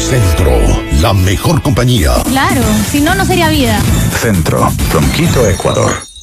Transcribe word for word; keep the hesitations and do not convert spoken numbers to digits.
Centro, la mejor compañía. Claro, si no, no sería vida. Centro, from Quito, Ecuador.